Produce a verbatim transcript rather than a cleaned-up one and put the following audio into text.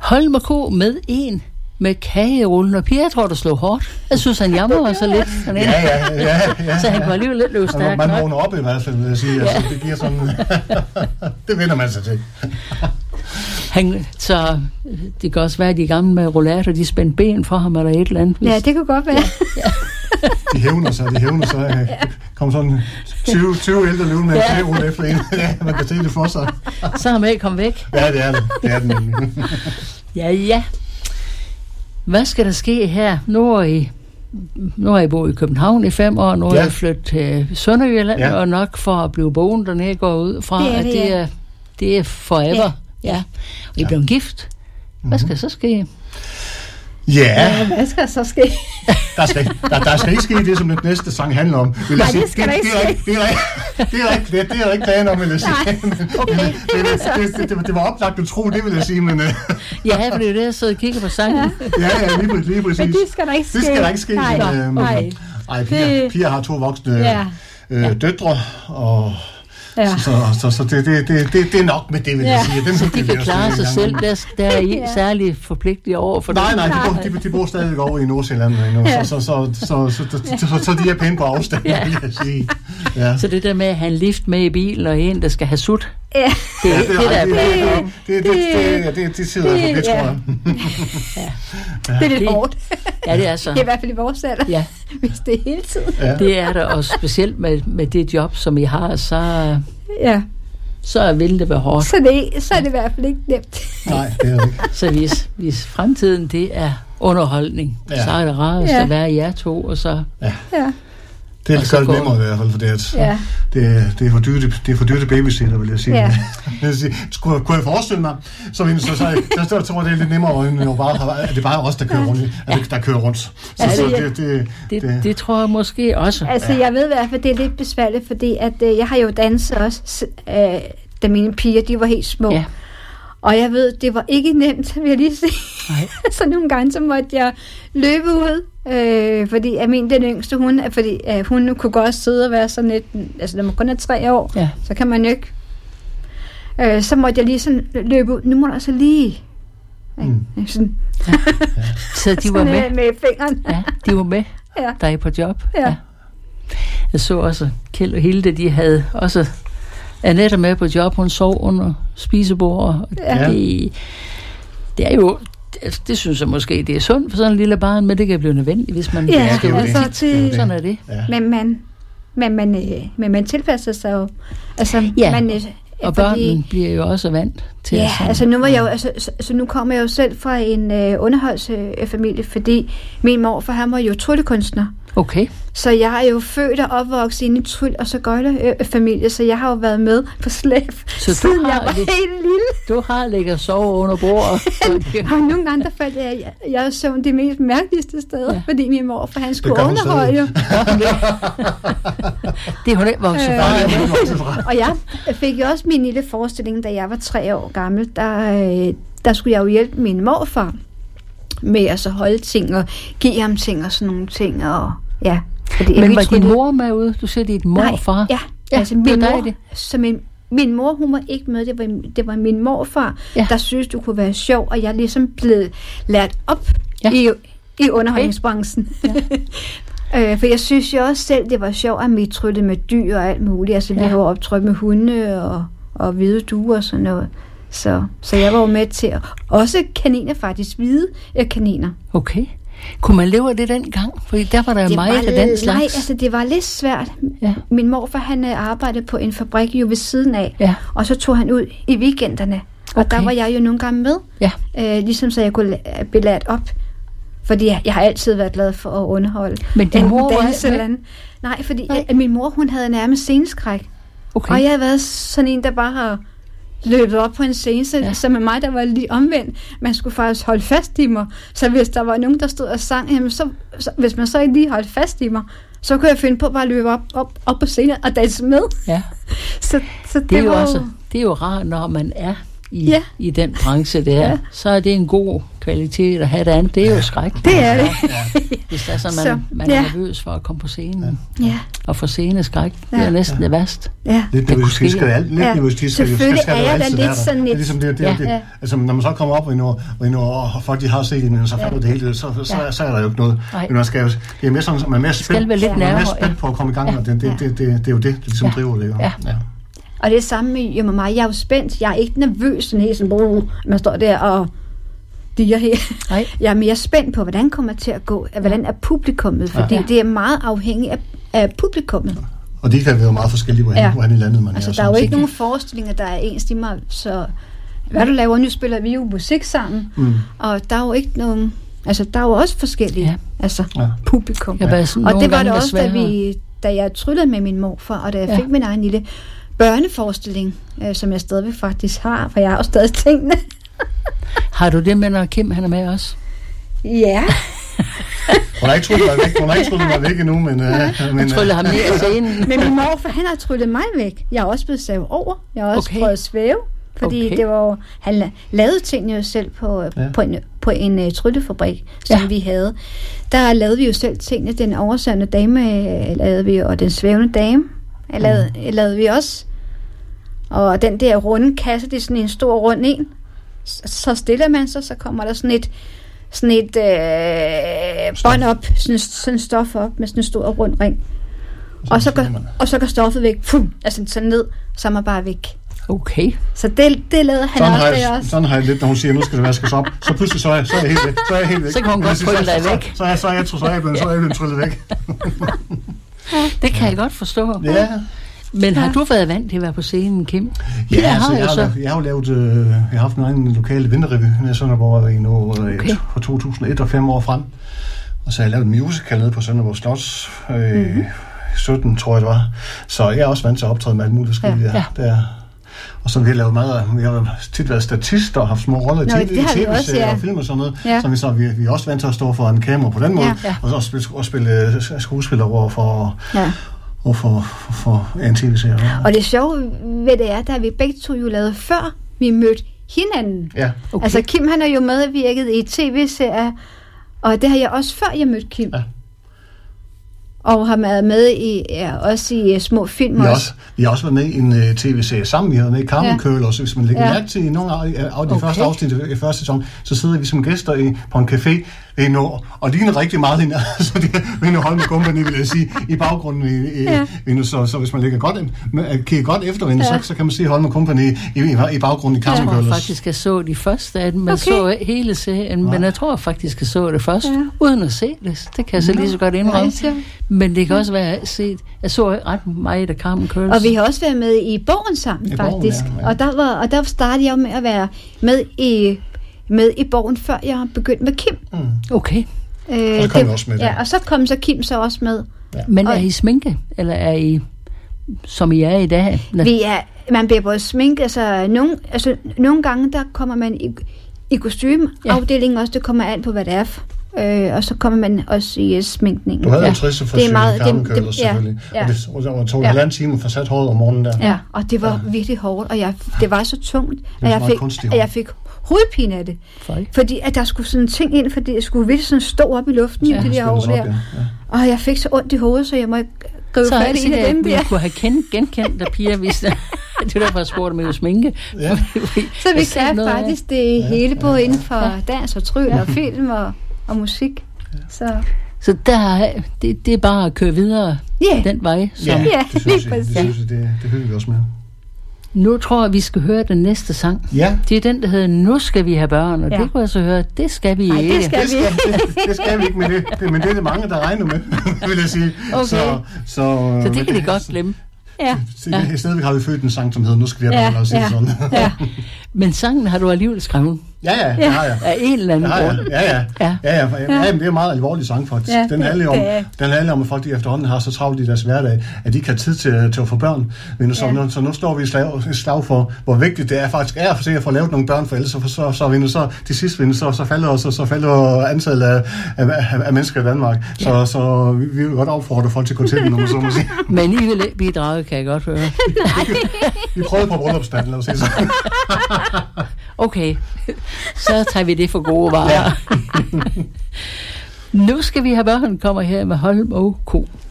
Holm og Co. med en med kagerullen, og Pia, jeg tror, der slog hårdt. Jeg synes, han jammer så lidt. Ja, ja, ja, ja. Så han var alligevel lidt løb stærkt. Man vågner op i hvert fald, vil jeg sige. Ja. Altså, det giver sådan... det vender man sig til. Han, så det kan også være, at de gamle med rollator, de spændte ben for ham, eller et eller andet. Ja, det kunne godt være. Ja. Ja. De hævner sig, de hævner sig. Ja. Kom sådan tyve, tyve ældre løven med en kagerulle efter en. Ja, man kan se det for sig. Så har man ikke kommet væk. Ja, det er det. Det er det nemlig. Ja, ja. Hvad skal der ske her? Nu er I, nu har I boet i København i fem år, nu er I flyttet til Sønderjylland, ja. Og nok for at blive boende dernede går ud fra, det er det, at det er, det er forever. Ja. Ja. Og I er blevet gift. Hvad skal så ske? Ja. ja. Hvad skal så ske? der, skal, der, der skal ikke ske det, som den næste sang handler om. Vil Nej, sige. det skal det, der ikke ske. Det er ikke det, det er ikke planer om, vil jeg sige. Okay. det, det, det, det, det var oplagt at tro, det vil jeg sige, men... ja, for det er det, jeg sidder og kigger på sangen. ja, ja, lige, lige præcis. Men det skal der ikke ske. Det skal der ikke ske. Nej, men, øhm, nej. Ej, Pia, Pia har to voksne ja. øh, ja. døtre, og... Ja. Så, så, så, så det, det, det, det, det er nok med det, vil jeg ja. sige. Dem, så de kan klare sig selv. Der, der er I ja. særlig forpligtige over for det. Nej, nej, de bor, de, de bor stadig over i Nordsjælland nu, ja. så, så, så, så, så, så, så, så de er pæne på afstand, ja. vil jeg sige. Ja. Så det der med at have en lift med i bilen og en, der skal have sut, ja. det er ja, ikke det, der er det, det, det, det, det, det, det sidder jeg for det, tror jeg. ja. Det er lidt hårdt. Ja, det er så. Det er i hvert fald i vores alder, ja. hvis det er hele tiden. Ja. Det er der, og specielt med, med det job, som I har, så... Ja. Så vil det være hårdt. Så, det, så er det i hvert fald ikke nemt. Nej, det er det ikke. Så hvis, hvis fremtiden, det er underholdning, ja. Så er det rart ja. At være jer to, og så... Ja. Ja. Det er det gør det nemmere i hvert fald, for det er, ja. det, det er for dyrt, det er for dyrt babysitter, vil jeg sige. Ja. jeg sige kunne, kunne jeg forestille mig, så, så, så, så, så tror jeg, det er lidt nemmere, end jo bare, at det er bare os, der kører rundt. Ja. Altså, der kører rundt. Så, altså, så, det, det, det, det, det, det tror jeg måske også. Altså, jeg ved i hvert fald, det er lidt besværligt, fordi at, øh, jeg har jo danset også, øh, da mine piger, de var helt små. Ja. Og jeg ved, det var ikke nemt, vil jeg lige sige. Så nogle gange, så måtte jeg løbe ud, øh, fordi jeg mener, den yngste, hun, fordi øh, hun kunne godt sidde og være sådan lidt, altså når man kun er tre år, ja. Så kan man jo ikke. Øh, så måtte jeg lige sådan løbe ud, nu må du altså lige. Mm. Sådan. Ja. Ja. Så de var med? med fingeren. Ja, de var med, ja. Der er på job. Ja. Ja. Jeg så også, Kjeld og Hilde, de havde også Annette med på job, hun sov under spisebordet. Ja. Det, det er jo, det, det synes jeg måske, det er sundt for sådan en lille barn, men det kan blive nødvendigt, hvis man ja, skal altså det. Til, sådan er det. Ja. Men, man, men, man, øh, men man tilpasser sig jo. Altså, ja, man, øh, og børnene fordi, bliver jo også vant til ja, sådan. altså nu var jeg jo, altså, så, så nu kommer jeg jo selv fra en øh, underholdsfamilie, fordi min morfar, han var jo tryllekunstner. Okay. Så jeg er jo født og opvokset inde i tryl- og så gøjle-familie, så jeg har jo været med på slæb, så siden har jeg var lidt, helt lille. Du har ligget og sovet under bordet. Og nogle gange, der faldt jeg, jeg, jeg så de mest mærkeligste steder, ja. Fordi min mor, for han skulle underholde. Det er hun ikke vokset fra. Og jeg fik jo også min lille forestilling, da jeg var tre år gammel, der, der skulle jeg jo hjælpe min morfar med at så holde ting og give ham ting og sådan nogle ting, og ja. Fordi men var din mor med ude? Du siger, det er din mor og far? Ja, ja, altså min mor, det. Så min, min mor, hun var ikke med, det var, det var min morfar, ja. Der synes du kunne være sjov, og jeg er ligesom blevet lært op ja. i, i underholdningsbranchen. Okay. Ja. øh, for jeg synes jo også selv, det var sjovt, at vi tryllede med dyr og alt muligt, altså ja. Vi har optrykt med hunde og, og hvide duer og sådan noget. Så, så jeg var jo med til at, også kaniner faktisk, hvide kaniner. Okay. Kunne man leve af det dengang? Fordi der var der det meget af den slags. Nej, altså det var lidt svært. Ja. Min morfar, han arbejdede på en fabrik jo ved siden af, ja. Og så tog han ud i weekenderne. Og okay. Der var jeg jo nogle gange med, ja. øh, ligesom så jeg kunne blive lært op. Fordi jeg, jeg har altid været glad for at underholde. Men din mor var ikke? Nej, fordi Nej. At min mor, hun havde nærmest sceneskræk. Okay. Og jeg har været sådan en, der bare har løbet op på en scene, så, ja. Så med mig, der var lige omvendt. Man skulle faktisk holde fast i mig. Så hvis der var nogen, der stod og sang, jamen så, så, hvis man så ikke lige holdt fast i mig, så kunne jeg finde på bare at løbe op, op, op på scenen og danse med. Ja. så, så det, det, er jo var også, det er jo rart, når man er i, ja. i den branche der, ja. så er det en god kvalitet at have det andet. Det er jo skrækkeligt. Det er det. Ja. Hvis der er så, man, så, man ja. er nervøs for at komme på scenen. Ja. Og få sceneskræk, det er næsten ja. det værste. Ja. Lidt nervøsitet skal alt. Lidt nervøsitet skal selvfølgelig er jeg da lidt sådan lidt. Det er ligesom det, det, ja. det, altså når man så kommer op, og, og, og folk de har set det, så falder ja. det hele, så, så, så, så er der jo ikke noget. Men man skal, det er mere sådan, man er mere spændt, man er mere spændt på at komme i gang, og det, det, det, det, det er jo det, det ligesom driver det. Ja. Ja. Og det er samme med, med mig. Jeg er jo spændt. Jeg er ikke nervøs, sådan helt sådan, man står der og diger her. Jeg er mere spændt på, hvordan kommer det til at gå, hvordan er publikummet, fordi ja. det er meget afhængigt af, af publikummet. Og det kan være meget forskellige, hvordan, ja. hvordan i landet man altså, er. Der er jo ikke nogen forestillinger, der er ens timer, så hvad du laver, nu spiller vi jo musik sammen, mm. og der er jo ikke nogen, altså der er jo også forskellige, ja. altså ja. publikum. Ja. Og det var det også, da, vi, da jeg tryllede med min morfar, og da jeg ja. fik min egen lille børneforestilling, øh, som jeg stadigvæk faktisk har, for jeg har jo stadig tingene. Har du det med, når Kim han er med også? Ja. Hun har ikke tryllet mig væk, hun har ikke tryllet mig væk endnu, men... Uh, men tryllet ham ned af scenen. Men min morfar, han har tryllet mig væk. Jeg har også blevet savet over. Jeg har også okay. prøvet at svæve, fordi okay. det var, han lavede tingene jo selv på, ja. på en, på en uh, tryllefabrik, som ja. vi havde. Der lavede vi jo selv tingene. Den oversørende dame lavede vi, og den svævende dame lavede, mm. lavede vi også. Og den der runde kasse, det er sådan en stor rund en. Så stiller man sig, så kommer der sådan et sådan et øh, bånd op, sådan, sådan stof op med sådan en stor rund ring. Og så, går, og så går stoffet væk, pum, altså sådan ned, så er man bare væk. Okay. Så det, det lavede han sådan også, jeg, også. Sådan har jeg lidt, når hun siger, nu skal det vaskes op. Så pludselig så er, så er jeg helt væk. Så er jeg helt væk. Så kan hun godt trylle dig væk. Så, så, så, så er jeg, så er jeg blevet, så er jeg blevet tryllet væk. Det kan jeg godt forstå. Ja. Men har du været vant til at være på scenen, Kim? Ja, jeg har, altså, jeg, har, jeg har jo lavet, øh, jeg har haft en lokale vinterrevy i Sønderborg i nu, okay. fra to tusind og et og fem år frem. Og så har jeg lavet en musical nede på Sønderborg Slots, øh, mm-hmm. sytten tror jeg det var. Så jeg er også vant til at optræde med alt muligt forskelligt ja, ja. der. Og så har vi lavet meget, vi har tit været statister og haft små roller i tv-serier ja. og film og sådan noget. Ja. Så vi, så vi, vi er også vant til at stå for en kamera på den måde, ja, ja. og så også spille, også spille skuespillere over for... Ja. Og for, for, for en tv-serie. Og det sjove ved det er, der vi begge to jo lavet før vi mødte hinanden. Ja. Okay. Altså Kim han er jo medvirket i tv-serier, og det har jeg også før jeg mødte Kim. Ja. Og har været med i, ja, også i uh, små film. Vi har også, vi har også været med i en uh, tv-serie sammen. Vi har været med i Carmen Køhl, og så hvis man lægger ja. mærke til i nogle af, af de okay. første afsnit i første sæson, så sidder vi som gæster i, på en café i Nord, og ligner rigtig meget hinanden. Så det er en Holm Company, vil jeg sige, i baggrunden. I, ja. i, så, så hvis man lægger godt, kigger godt efter hende, ja. så, så kan man se Holm Company i, i, i baggrunden i Carmen Køhl. Jeg tror faktisk, jeg så de første af dem. Man okay. så hele serien, ja. men jeg tror faktisk, jeg så det først, ja. uden at se det. Det kan jeg så lige så godt indrømme. Ja. Men det kan også være, at jeg, set, jeg så ret meget af Carmen Køhl. Og vi har også været med i bogen sammen, I faktisk. Bogen, ja, ja. Og, der var, og der startede jeg med at være med i, med i bogen, før jeg begyndte med Kim. Mm. Okay. Øh, og så kom det, også med. Ja, og så kom så Kim så også med. Ja. Men er I sminke, eller er I, som I er i dag? Vi er, man bliver både sminke, altså nogle, altså nogle gange, der kommer man i, i kostymeafdelingen ja. også, det kommer an på, hvad det er. Øh, og så kommer man også i uh, sminkningen. Du havde ja. en trisse for syge Carmen selvfølgelig. Ja, ja. Og det, og det tog en ja. halvanden time for sat håret om morgenen der. Ja, og det var ja. virkelig hårdt, og jeg, det var så tungt, at jeg fik, at jeg fik hovedpine af det. Fej. Fordi at der skulle sådan en ting ind, fordi jeg skulle virkelig sådan stå op i luften ja. i det der hår der. Ja. Ja. Og jeg fik så ondt i hovedet, så jeg må gribe fat i en af dem der. Så kunne have kendt, genkendt der piger, hvis det er derfor, jeg spurgte med sminke. Ja. Så vi kan faktisk det ja. hele, både inden for ja. dans og tryl ja. og film og og musik. Ja. Så så der det, det er bare at køre videre yeah. den vej. Som ja, yeah, det synes jeg, det, synes jeg, det, det hører vi også med. Nu tror jeg, vi skal høre den næste sang. Ja. Det er den, der hedder Nu skal vi have børn, og ja. det kunne jeg så høre, det skal vi Ej, ikke. Det skal det vi ikke. Det, det skal vi ikke, men det, det, men det er det mange, der regner med, vil jeg sige. Okay. Så, så, så det kan de godt glemme. Ja. Ja. I stedet har vi født en sang, som hedder Nu skal vi have børn, ja. og sige ja. sådan. Ja. Men sangen har du alligevel skrevet. Ja, ja, det har jeg. Af en eller anden ja, grund. Ja, ja. ja. ja, ja. ja, ja det er en meget alvorlig sang, faktisk. Ja, den handler om, den handler om, at folk de efterhånden har så travlt i deres hverdag, at de ikke har tid til, til at få børn. Men så, ja. nu, så nu står vi i slag, i slag for, hvor vigtigt det er faktisk er for at få lavet nogle børn, for ellers så, så, så, så, så til sidst så, så falder også, så falder antallet af, af, af mennesker i Danmark. Ja. Så, så vi, vi vil godt opfordre folk til at gå til, når man så må sige. Men I vil ikke bidrage, kan jeg godt høre. Vi prøvede på bryllupsdagen, lad os sige så. Okay, så tager vi det for gode varer. Ja. Nu skal vi have børn, kommer her med Holm og Co.